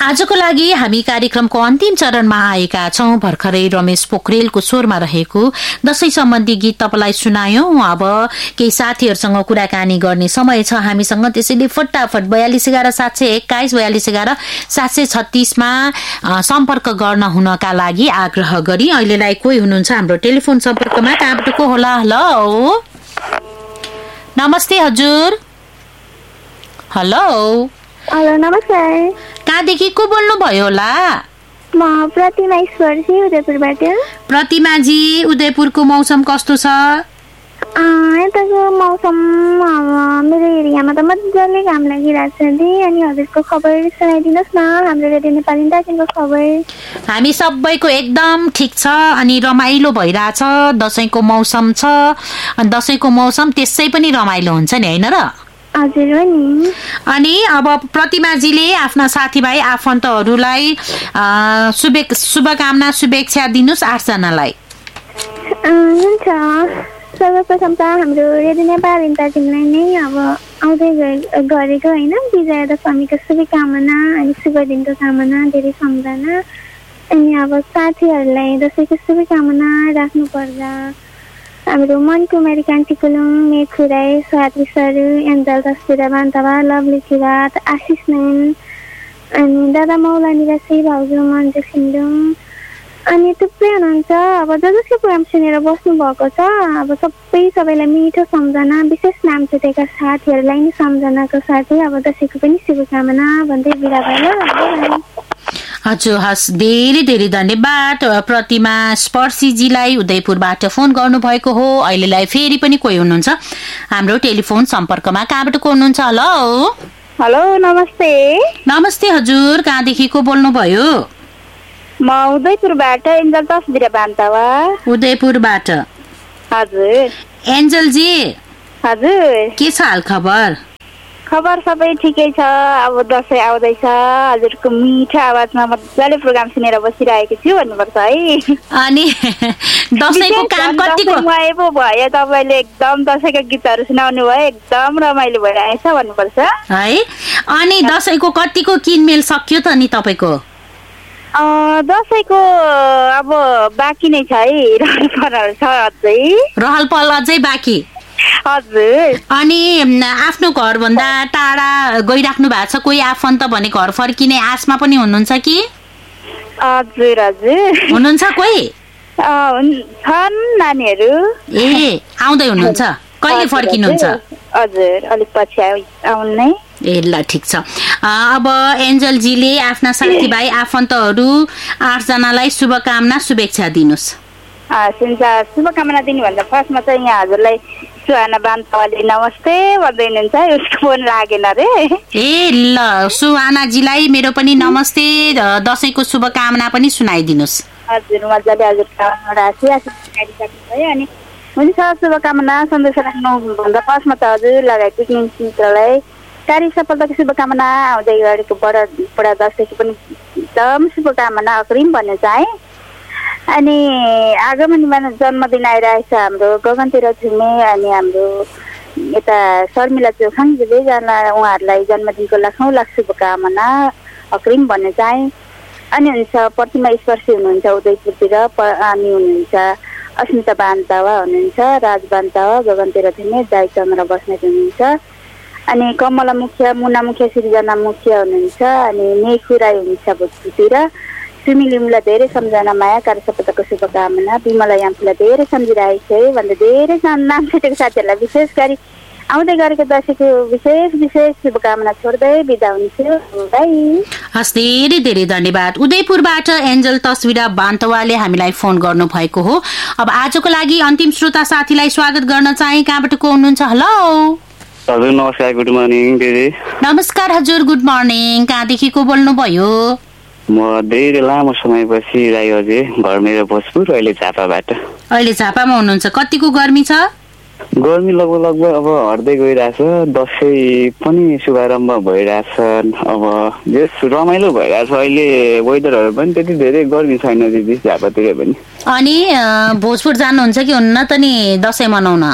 आजको लागि हामी कार्यक्रमको अन्तिम चरणमा आएका छौं। भर्खरै रमेश पोखरेलको स्वरमा रहेको दशैं सम्बन्धी गीत तपाईलाई सुनायौं। अब केही साथीहरूसँग कुराकानी गर्ने समय छ हामीसँग, त्यसैले फटाफट 4211 721 4211 736 मा सम्पर्क गर्न हुनका लागि आग्रह गरी अहिलेलाई कोही हुनुहुन्छ हाम्रो टेलिफोन सम्पर्कमा, कहाँबाट को होला? हेलो नमस्ते हजुर। हेलो हेलो नमस्कार। कहाँदेखि को बोल्नु भयो होला? म प्रतिमा ईश्वरजी उदयपुरबाट। प्रतिमाजी, उदयपुरको मौसम कस्तो छ? यताको मौसम मेरो एरियामा त मजाले घाम लागिरहेको छ दि। अनि हजुरको खबर सुनाइदिनुहोस् न, हाम्रो रेडियो नेपाली दार्जिलिङको खबर। हामी सबैको एकदम ठिक छ अनि रमाइलो भइरहेछ। दशैंको मौसम छ अनि दशैंको मौसम त्यसै पनि रमाइलो हुन्छ नि, होइन र? हजुर हो नि। अनि अब प्रतिमाजीले आफ्ना साथीभाइ आफन्तहरूलाई शुभकामना शुभेच्छा दिनुस् 8 जनालाई। हुन्छ। सर्वप्रथम त हाम्रो रेडियो नेपाली दार्जिलिङलाई नै अब आउँदै गरेको होइन विजया दशमीको शुभकामना अनि शुभ दिनको कामना, धेरै सम्झना। अनि अब साथीहरूलाई दसैँको शुभकामना राख्नु पर्दा हाम्रो मनकुमारी कान्ति कुलुङ, मेघु राई, स्वाति सरू, एन्जल तस्बिरा बान्तवा, लभली किरात, आशिष नयन, अनि दादा मौला निवासी, भाउजू मन्जु सिन्डुङ, अनि थुप्रै हुनुहुन्छ। अब जसको प्रोग्राम सुनेर बस्नु भएको छ, अब सबैलाई मिठो सम्झना, विशेष नाम छुटेका साथीहरूलाई नि सम्झनाको साथै अब दसैँको पनि शुभकामना भन्दै बिदा भयो। हजुर, हस्, धेरै धेरै धन्यवाद प्रतिमा स्पर्शीजीलाई उदयपुरबाट फोन गर्नुभएको हो। अहिलेलाई फेरि पनि कोही हुनुहुन्छ हाम्रो टेलिफोन सम्पर्कमा, कहाँबाट को हुनुहुन्छ? हेलो हेलो नमस्ते। नमस्ते हजुर, कहाँदेखि को बोल्नुभयो? म उदयपुरबाट एन्जल तस्बिरा बान्तवा। उदयपुरबाट? हजुर। एन्जलजी हजुर, के छ हाल खबर? खबर सबै ठिकै छ। अब दसैँ आउँदैछ, हजुरको मिठो आवाजमा मजाले प्रोग्राम सुनेर बसिरहेको छु भन्नुपर्छ है। अनि दसैँको काम कतिको भयो तपाईँले एकदम दसैँको गीतहरू सुनाउनु भयो, एकदम रमाइलो भइरहेछ भन्नुपर्छ है। अनि दसैँको कतिको किनमेल सक्यो त नि तपाईँको? दसैँको अब बाँकी नै छ है, रहल पहल छ अझै। रहल पहल अझै बाँकी? हजुर। अनि आफ्नो घरभन्दा टाढा गइराख्नु भएको छ कोही आफन्त भने घर फर्किने आशमा पनि हुनुहुन्छ कि? हजुर हजुर हुनुहुन्छ कोही? छन् नानीहरू। ए आउँदै हुनुहुन्छ? कहिले फर्किनुहुन्छ? हजुर अलिक पछि आउनै। ए ल ठिक छ। अब एन्जलजीले आफ्ना साथीभाइ आफन्तहरू 8 जनालाई शुभकामना शुभेच्छा दिनुस्। शुभकामना दिनुभन्दा फर्स्टमा चाहिँ यहाँ हजुरलाई सुहाना बान्तवाले नमस्ते भन्दै हुनुहुन्छ, उसको फोन लागेन रे। ए ल सुहानाजीलाई मेरो पनि नमस्ते, दसैँको शुभकामना पनि सुनाइदिनुस्। हजुर मजाले हजुर अनि हुन्छ शुभकामना सन्देश राख्नु भन्दा फर्स्टमा त हजुर लगायत पिकनिक मित्रलाई कार्य सफलताको शुभकामना, आउँदै गरेको बडा दसैँको पनि एकदम शुभकामना अग्रिम भन्न चाहे। अनि आगमनीमा जन्मदिन आइरहेछ हाम्रो गगनतिर झुमे अनि हाम्रो यता शर्मिला चौखाङ दुवैजना, उहाँहरूलाई जन्मदिनको लाखौँ लाख शुभकामना अग्रिम भन्न चाहे। अनि हुन्छ प्रतिमा स्पर्शी हुनुहुन्छ उदयपुरतिर, अनि हुनुहुन्छ अस्मिता बान्तवा हुनुहुन्छ, राज बान्तवा गगनतिर झुमे, जाय चन्द्र बस्नेत हुनुहुन्छ, अनि कमला मुखिया, मुना मुखिया, सृजना मुखिया हुनुहुन्छ, अनि मेघु राई हुनुहुन्छ भोजपुरतिर, सुमिलिमलाई धेरै सम्झना माया कार्य सफलताको शुभकामना, विमला यामलाई धेरै सम्झिरहेको छ भन्दा धेरै नाम छुटेको साथीहरूलाई विशेष गरी आउँदै गरेको दसैँको विशेष शुभकामना छोड्दै बिदा हुन्छु। हस्, धेरै धेरै धन्यवाद। उदयपुरबाट एन्जल तस्बिरा बान्तवाले हामीलाई फोन गर्नु भएको हो। अब आजको लागि अन्तिम श्रोता साथीलाई स्वागत गर्न चाहे, कहाँबाट को हुनुहुन्छ? हेलो हजुर नमस्कार, गुड मर्निङ दिदी। नमस्कार हजुर, गुड मर्निङ। कहाँदेखि को बोल्नु भयो? म धेरै लामो समयपछि राई अझै, घर मेरो भोजपुर, अहिले झापाबाट। अहिले झापामा हुनुहुन्छ? कतिको गर्मी छ? गर्मी लगभग अब हट्दै गइरहेछ, दसैँ पनि शुभारम्भ भइरहेछ, अब रमाइलो भइरहेछ। अहिले वेदरहरू पनि त्यति धेरै गर्मी छैन दिदी झापातिर पनि। अनि भोजपुर जानुहुन्छ कि हुन्न त नि दसैँ मनाउन?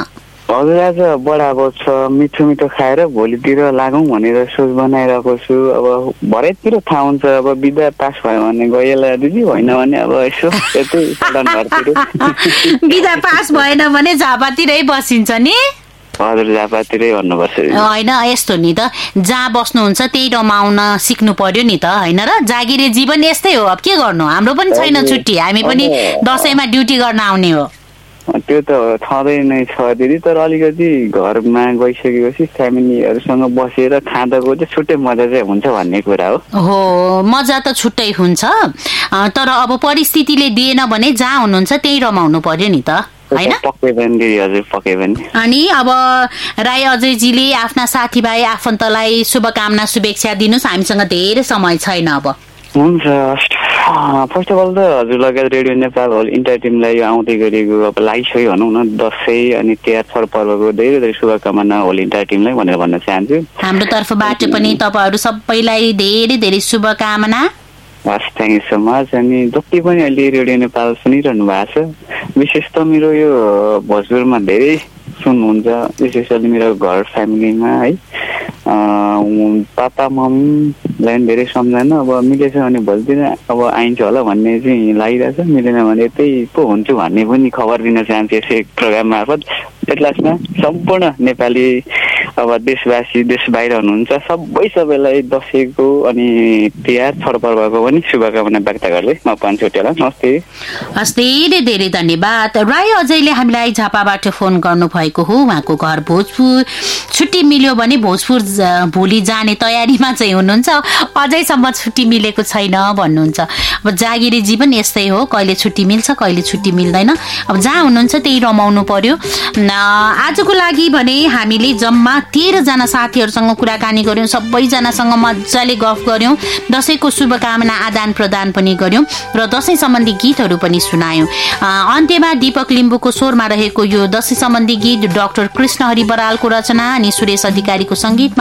हजुर आज बढाएको छ, मिठो मिठो खाएर भोलितिर लागौँ भनेर सोच बनाइरहेको छु। अब भरेतिर थाहा हुन्छ, अब बिदा पास भयो भने गइएला दिदी, होइन भने अब यसो यतै घरतिर। बिदा पास भएन भने झापातिरै बसिन्छ नि? हजुर झापातिरै भन्नुपर्छ। होइन यस्तो नि त, जहाँ बस्नुहुन्छ त्यही रमाउन सिक्नु पर्यो नि त, होइन र? जागिरे जीवन यस्तै हो, अब के गर्नु, हाम्रो पनि छैन छुट्टी, हामी पनि दसैँमा ड्युटी गर्न आउने हो। त्यो त छँदै नै छ दिदी, तर अलिकति घरमा गइसकेपछि फ्यामिलीहरूसँग बसेर खाँदाको चाहिँ छुट्टै मजा चाहिँ हुन्छ भन्ने कुरा हो। मजा त छुट्टै हुन्छ, तर अब परिस्थितिले दिएन भने जहाँ हुनुहुन्छ त्यही रमाउनु पर्यो नि त, हैन? पक्कै पनि दिदी, हजुर पक्कै पनि। अनि अब राई अजयजीले आफ्ना साथीभाइ आफन्तलाई शुभकामना शुभेच्छा दिनुहोस्, हामीसँग धेरै समय छैन अब। हुन्छ, फर्स्ट अफ अल त हजुर लगायत रेडियो नेपाल होल इन्टायर टिमलाई यो आउँदै गरेको अब लाइसै भनौँ न दसैँ अनि तिहार पर्वको धेरै धेरै शुभकामना होल इन्टायर टिमलाई भनेर भन्न चाहन्छु। हाम्रो तर्फबाट पनि तपाईँहरू सबैलाई धेरै धेरै शुभकामना। हस्, थ्याङ्क यू सो मच। अनि जति पनि अहिले रेडियो नेपाल सुनिरहनु भएको छ, विशेष त मेरो यो भोजपुरमा धेरै सुन्नुहुन्छ, स्पेसली मेरो घर फ्यामिलीमा है, पापा मम्मीलाई पनि धेरै सम्झना। अब मिलेछ भने भोलितिर अब आइन्छ होला भन्ने चाहिँ लागिरहेछ, मिलेन भने त्यही पो हुन्छु भन्ने पनि खबर दिन चाहन्छु यसै प्रोग्राम मार्फत। लास्टमा सम्पूर्ण नेपाली अब देशवासी देश बाहिर हुनुहुन्छ सबैलाई दसैँको अनि तिहार पर्वको पनि शुभकामना व्यक्त गर्दै म पनि छुट्याउँला। नमस्ते। हस्, धेरै धेरै धन्यवाद। राई अजयले हामीलाई झापाबाट फोन गर्नु भएको हो, उहाँको घर भोजपुर। छुट्टी मिल्यो भने भोजपुर भोलि जाने तयारीमा चाहिँ हुनुहुन्छ, अझैसम्म छुट्टी मिलेको छैन भन्नुहुन्छ। अब जागिरे जीवन यस्तै हो, कहिले छुट्टी मिल्छ कहिले छुट्टी मिल्दैन, अब जहाँ हुनुहुन्छ त्यही रमाउनु पर्यो। आजको लागि भने हामीले जम्मा 13 जना साथीहरूसँग कुराकानी गर्यौं, सबैजनासँग मजाले गफ गर्यौं, दसैँको शुभकामना आदान प्रदान पनि गर्यौं र दसैँ सम्बन्धी गीतहरू पनि सुनायौं। अन्त्यमा दीपक लिम्बुको स्वरमा रहेको यो दसैँ सम्बन्धी गीत डाक्टर कृष्ण हरि बरालको रचना अनि सुरेश अधिकारीको संगीतमा